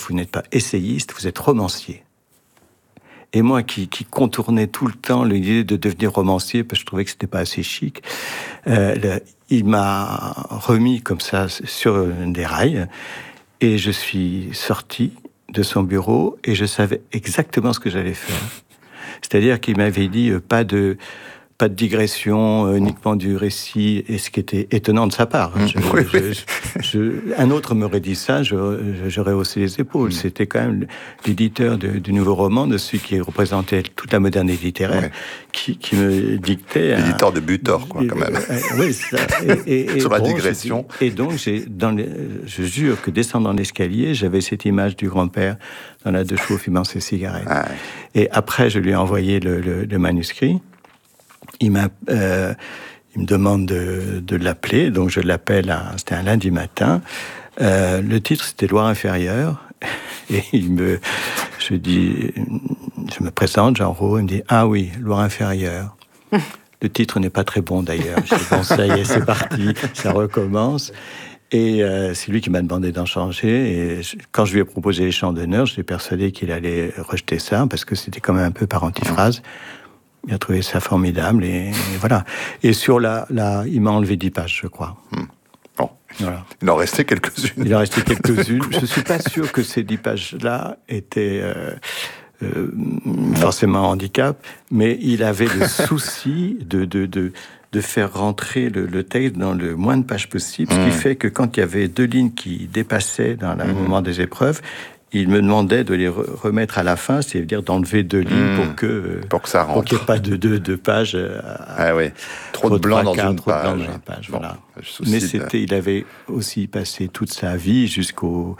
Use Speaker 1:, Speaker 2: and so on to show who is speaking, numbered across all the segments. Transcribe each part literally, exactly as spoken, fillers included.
Speaker 1: vous n'êtes pas essayiste, vous êtes romancier. Et moi, qui, qui contournais tout le temps l'idée de devenir romancier, parce que je trouvais que c'était pas assez chic, euh, le, il m'a remis comme ça sur des rails, et je suis sorti de son bureau, et je savais exactement ce que j'allais faire. C'est-à-dire qu'il m'avait dit euh, pas de pas de digression, euh, uniquement du récit, et ce qui était étonnant de sa part. Je,
Speaker 2: oui,
Speaker 1: je,
Speaker 2: oui.
Speaker 1: je, je, un autre m'aurait dit ça, je, j'aurais haussé les épaules. Mmh. C'était quand même l'éditeur de, du nouveau roman, de celui qui représentait toute la modernité littéraire, oui. qui, qui me dictait...
Speaker 2: L'éditeur un, de Butor, quoi, quand même.
Speaker 1: Euh, oui, c'est ça. Et, et,
Speaker 2: Sur la
Speaker 1: bon,
Speaker 2: digression.
Speaker 1: Et donc, j'ai, dans les, je jure que descendant l'escalier, j'avais cette image du grand-père dans la deux chevaux fumant ses cigarettes. Ah, ouais. Et après, je lui ai envoyé le, le, le manuscrit. Il, m'a, euh, il me demande de, de l'appeler, donc je l'appelle, à, c'était un lundi matin. Euh, le titre, c'était Loire inférieure. Et il me, je dis, je me présente, Jean Rau, il me dit, ah oui, Loire inférieure. Le titre n'est pas très bon d'ailleurs. Je dis, bon, ça y est, c'est parti, ça recommence. Et euh, c'est lui qui m'a demandé d'en changer. Et je, quand je lui ai proposé les chants d'honneur, j'étais persuadé qu'il allait rejeter ça, parce que c'était quand même un peu par antiphrase. Il a trouvé ça formidable, et, et voilà. Et sur la, la... Il m'a enlevé dix pages, je crois.
Speaker 2: Mmh. Bon.
Speaker 1: Voilà.
Speaker 2: Il en restait quelques-unes.
Speaker 1: Il en restait quelques-unes. Je ne suis pas sûr que ces dix pages-là étaient euh, euh, forcément un handicap, mais il avait le souci de... de, de de faire rentrer le, le texte dans le moins de pages possible, mmh. ce qui fait que quand il y avait deux lignes qui dépassaient dans le mmh. moment des épreuves, il me demandait de les remettre à la fin, c'est-à-dire d'enlever deux lignes mmh. pour que
Speaker 2: pour que ça rentre,
Speaker 1: pour qu'il n'y ait pas de deux de, de pages. À,
Speaker 2: ah oui, trop, trop de blanc dans une
Speaker 1: trop
Speaker 2: page.
Speaker 1: De blanc dans une page, bon, voilà.
Speaker 2: de...
Speaker 1: Mais c'était, il avait aussi passé toute sa vie jusqu'au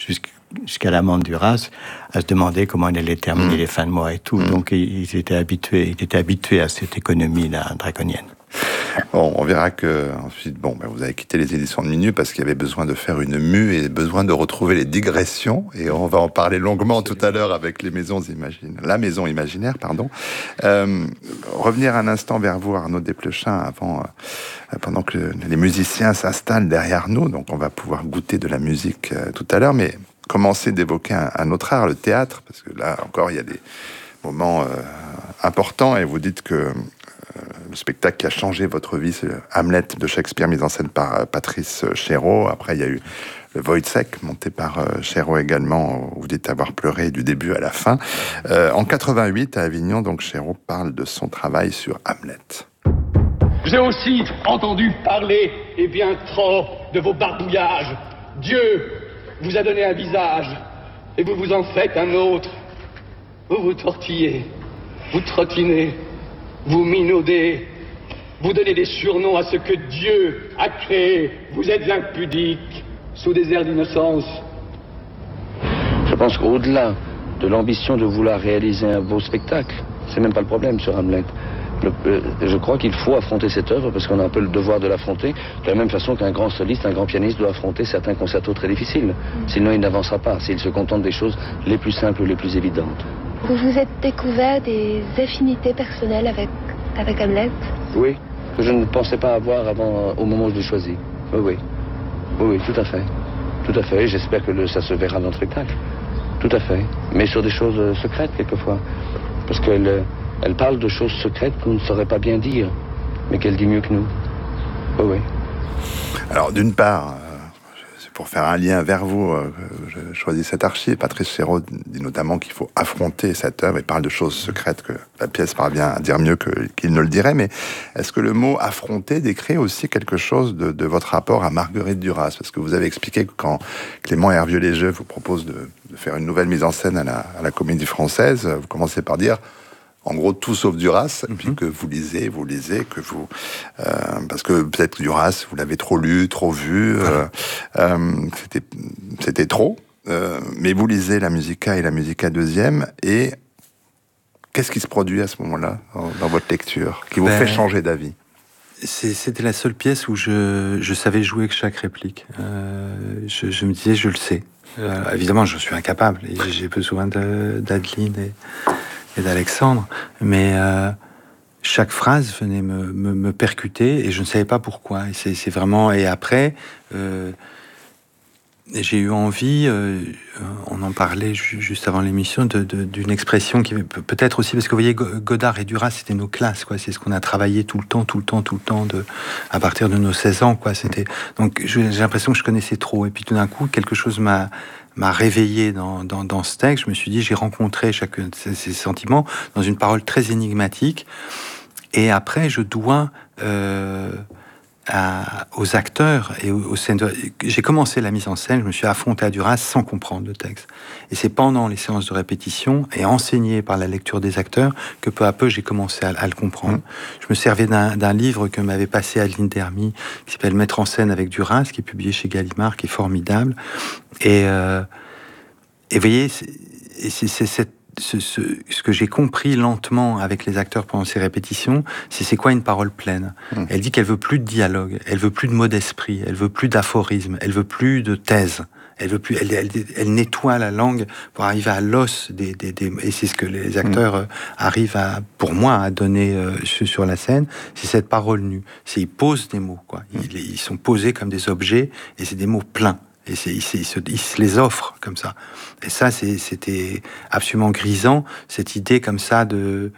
Speaker 1: jusqu'à l'amende du Raz à se demander comment il allait terminer mmh. les fins de mois et tout. Mmh. Donc il, il était habitué, il était habitué à cette économie-là draconienne.
Speaker 2: Bon, on verra que ensuite, bon, ben vous avez quitté les éditions de Minuit parce qu'il y avait besoin de faire une mue et besoin de retrouver les digressions. Et on va en parler longuement tout à l'heure avec les maisons imaginaires, la maison imaginaire, pardon. Euh, revenir un instant vers vous, Arnaud Desplechin, avant, euh, pendant que les musiciens s'installent derrière nous. Donc, on va pouvoir goûter de la musique euh, tout à l'heure, mais commencer d'évoquer un, un autre art, le théâtre, parce que là encore, il y a des moments euh, importants. Et vous dites que le spectacle qui a changé votre vie, c'est Hamlet de Shakespeare, mis en scène par Patrice Chéreau. Après, il y a eu le Wojciech, monté par Chéreau également, où vous dites avoir pleuré du début à la fin. Euh, en quatre-vingt-huit, à Avignon, donc Chéreau parle de son travail sur Hamlet.
Speaker 3: J'ai aussi entendu parler, et bien trop, de vos barbouillages. Dieu vous a donné un visage, et vous vous en faites un autre. Vous vous tortillez, vous trottinez, vous minaudez, vous donnez des surnoms à ce que Dieu a créé. Vous êtes impudiques, sous des airs d'innocence.
Speaker 4: Je pense qu'au-delà de l'ambition de vouloir réaliser un beau spectacle, c'est même pas le problème sur Hamlet. Le, euh, je crois qu'il faut affronter cette œuvre parce qu'on a un peu le devoir de l'affronter, de la même façon qu'un grand soliste, un grand pianiste doit affronter certains concertos très difficiles. Sinon, il n'avancera pas, s'il se contente des choses les plus simples ou les plus évidentes.
Speaker 5: Vous vous êtes découvert des affinités personnelles avec, avec Hamlet?
Speaker 4: Oui, que je ne pensais pas avoir avant, au moment où je l'ai choisi. Oui, oui. Oui, oui, tout à fait. Tout à fait. J'espère que le, ça se verra dans le spectacle. Tout à fait. Mais sur des choses euh, secrètes, quelquefois. Parce qu'elle euh, elle parle de choses secrètes qu'on ne saurait pas bien dire, mais qu'elle dit mieux que nous. Oui, oui.
Speaker 2: Alors, d'une part... pour faire un lien vers vous, euh, je choisis cette archive. Patrice Chéreau dit notamment qu'il faut affronter cette œuvre et parle de choses secrètes que la pièce parvient à dire mieux que, qu'il ne le dirait. Mais est-ce que le mot affronter décrit aussi quelque chose de, de votre rapport à Marguerite Duras? Parce que vous avez expliqué que quand Clément Hervieux-Léger vous propose de, de faire une nouvelle mise en scène à la, à la Comédie Française, vous commencez par dire... en gros, tout sauf Duras, mm-hmm. puis que vous lisez, vous lisez, que vous... Euh, parce que peut-être que Duras, vous l'avez trop lu, trop vu, euh, euh, c'était, c'était trop, euh, mais vous lisez la Musica et la Musica deuxième, et qu'est-ce qui se produit à ce moment-là, dans, dans votre lecture, qui vous ben, fait changer d'avis?
Speaker 6: c'est, C'était la seule pièce où je, je savais jouer avec chaque réplique. Euh, je, je me disais, je le sais. Euh, évidemment, je suis incapable, et j'ai besoin de, d'Adeline et... et d'Alexandre, mais euh, chaque phrase venait me, me, me percuter et je ne savais pas pourquoi. Et c'est, c'est vraiment... Et après, euh, j'ai eu envie, euh, on en parlait ju- juste avant l'émission, de, de, d'une expression qui peut-être aussi, parce que vous voyez, Godard et Duras, c'était nos classes, quoi. C'est ce qu'on a travaillé tout le temps, tout le temps, tout le temps, de, à partir de nos seize ans, quoi. C'était, donc j'ai l'impression que je connaissais trop. Et puis tout d'un coup, quelque chose m'a, m'a réveillé dans, dans, dans ce texte. Je me suis dit, j'ai rencontré chacun de ces, ces sentiments dans une parole très énigmatique. Et après, je dois... Euh, À, aux acteurs et aux, aux scènes. De... J'ai commencé la mise en scène, je me suis affronté à Duras sans comprendre le texte. Et c'est pendant les séances de répétition et enseigné par la lecture des acteurs que peu à peu j'ai commencé à, à le comprendre. Mmh. Je me servais d'un, d'un livre que m'avait passé Adeline Dermy, qui s'appelle Mettre en scène avec Duras, qui est publié chez Gallimard, qui est formidable. Et, euh, et vous voyez, c'est, c'est, c'est cette Ce, ce, ce que j'ai compris lentement avec les acteurs pendant ces répétitions, c'est c'est quoi une parole pleine. Mmh. Elle dit qu'elle veut plus de dialogue, elle veut plus de mots d'esprit, elle veut plus d'aphorisme, elle veut plus de thèse. Elle veut plus, elle, elle, elle nettoie la langue pour arriver à l'os des, des, des et c'est ce que les acteurs mmh. euh, arrivent à, pour moi, à donner euh, sur la scène. C'est cette parole nue. C'est ils posent des mots, quoi. Mmh. Ils, ils sont posés comme des objets et c'est des mots pleins. Et c'est, il, se, il se les offre comme ça. Et ça, c'est, c'était absolument grisant, cette idée comme ça de,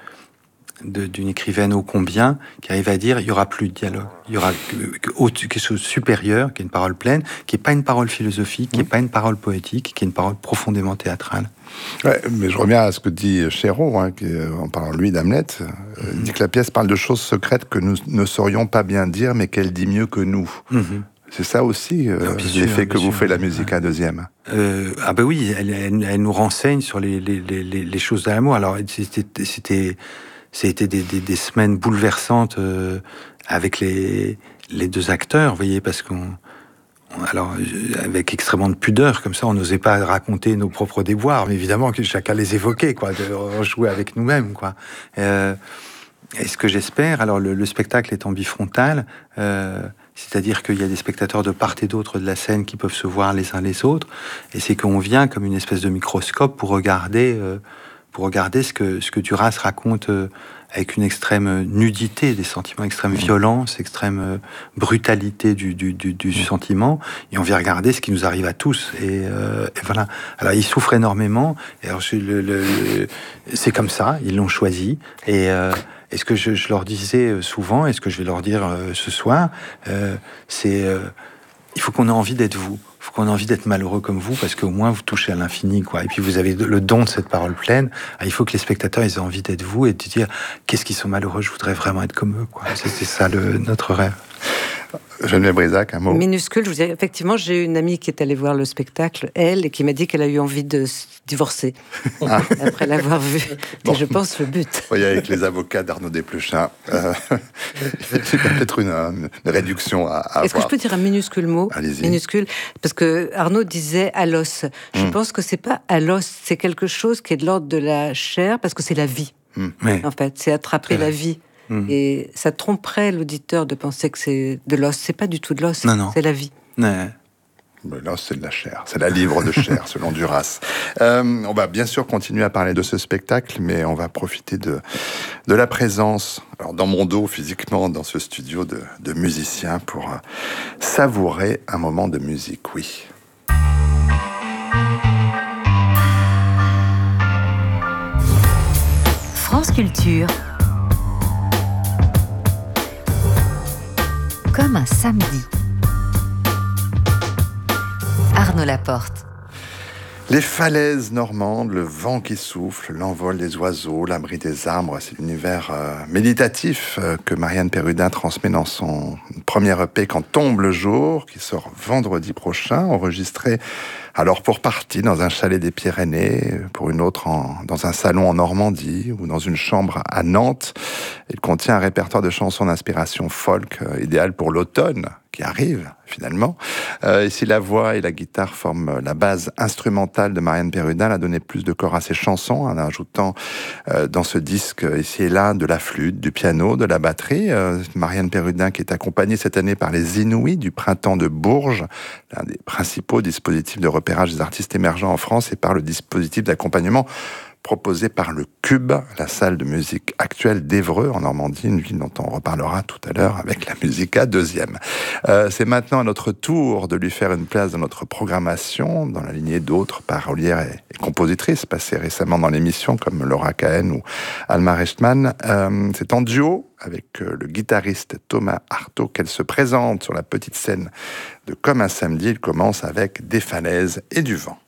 Speaker 6: de, d'une écrivaine ô combien, qui arrive à dire, il n'y aura plus de dialogue. Il y aura quelque chose de supérieur, qui est une parole pleine, qui n'est pas une parole philosophique, qui n'est pas une parole poétique, qui est une parole profondément théâtrale.
Speaker 2: Ouais, mais je reviens à ce que dit Chéreau, hein, qui, en parlant lui d'Hamlet, euh, mm-hmm. il dit que la pièce parle de choses secrètes que nous ne saurions pas bien dire, mais qu'elle dit mieux que nous. Mm-hmm. C'est ça aussi, euh, non, l'effet sûr, que vous sûr. fait la musique ouais. à deuxième.
Speaker 6: Euh, ah ben oui, elle, elle, elle nous renseigne sur les, les, les, les choses de l'amour. Alors, c'était, c'était, c'était des, des, des semaines bouleversantes euh, avec les, les deux acteurs, vous voyez, parce qu'on... Alors, avec extrêmement de pudeur, comme ça, on n'osait pas raconter nos propres déboires, mais évidemment que chacun les évoquait, quoi, de jouer avec nous-mêmes, quoi. Euh, et ce que j'espère, alors le, le spectacle est en bifrontal, euh, c'est-à-dire qu'il y a des spectateurs de part et d'autre de la scène qui peuvent se voir les uns les autres, et c'est qu'on vient comme une espèce de microscope pour regarder, euh, pour regarder ce que, ce que Duras raconte euh, avec une extrême nudité des sentiments, extrême violence, extrême euh, brutalité du, du, du, du sentiment, et on vient regarder ce qui nous arrive à tous. Et, euh, et voilà. Alors, il souffre énormément, et alors, je, le, le, le, c'est comme ça, ils l'ont choisi, et... Euh, Et ce que je, je leur disais souvent, et ce que je vais leur dire euh, ce soir, euh, c'est euh, il faut qu'on ait envie d'être vous. Il faut qu'on ait envie d'être malheureux comme vous, parce qu'au moins vous touchez à l'infini, quoi. Et puis vous avez le don de cette parole pleine. Ah, il faut que les spectateurs ils aient envie d'être vous et de dire qu'est-ce qu'ils sont malheureux, je voudrais vraiment être comme eux, quoi. C'était ça le, notre rêve.
Speaker 2: Geneviève Brisac, un mot.
Speaker 7: Minuscule, je vous dis, effectivement, j'ai eu une amie qui est allée voir le spectacle, elle, et qui m'a dit qu'elle a eu envie de se divorcer ah. après l'avoir vu. Bon. Et je pense le but.
Speaker 2: Vous voyez, avec les avocats d'Arnaud Desplechin, euh, c'est peut-être une, une réduction à, à
Speaker 7: Est-ce
Speaker 2: avoir.
Speaker 7: que je peux dire un minuscule mot?
Speaker 2: Allez-y.
Speaker 7: Minuscule, parce que Arnaud disait à l'os. Je mm. pense que c'est pas à l'os, c'est quelque chose qui est de l'ordre de la chair, parce que c'est la vie. Mm. En fait, c'est attraper la vie. Mmh. Et ça tromperait l'auditeur de penser que c'est de l'os. C'est pas du tout de l'os, non, non. C'est la vie.
Speaker 6: Ouais.
Speaker 2: Mais l'os, c'est de la chair. C'est la livre de chair, selon Duras. Euh, on va bien sûr continuer à parler de ce spectacle, mais on va profiter de, de la présence, alors dans mon dos, physiquement, dans ce studio de, de musiciens, pour euh, savourer un moment de musique, oui.
Speaker 8: France Culture. Comme un samedi. Arnaud Laporte.
Speaker 2: Les falaises normandes, le vent qui souffle, l'envol des oiseaux, l'abri des arbres, c'est l'univers euh, méditatif euh, que Marianne Perrudin transmet dans son premier E P Quand tombe le jour, qui sort vendredi prochain, enregistré alors pour partie dans un chalet des Pyrénées, pour une autre en, dans un salon en Normandie ou dans une chambre à Nantes. Il contient un répertoire de chansons d'inspiration folk, euh, idéal pour l'automne qui arrive finalement. Euh, et si la voix et la guitare forment la base instrumentale de Marianne Perrudin, elle a donné plus de corps à ses chansons, en ajoutant euh, dans ce disque ici et là de la flûte, du piano, de la batterie. Euh, Marianne Perrudin qui est accompagnée cette année par les Inouïs du Printemps de Bourges, l'un des principaux dispositifs de repérage des artistes émergents en France, et par le dispositif d'accompagnement proposé par le Cube, la salle de musique actuelle d'Évreux, en Normandie, une ville dont on reparlera tout à l'heure avec la Musica deuxième. Euh, c'est maintenant à notre tour de lui faire une place dans notre programmation, dans la lignée d'autres parolières et, et compositrices passées récemment dans l'émission, comme Laura Cahen ou Alma Rechtman. Euh, c'est en duo avec euh, le guitariste Thomas Artaud qu'elle se présente sur la petite scène de Comme un samedi. Il commence avec Des falaises et du vent.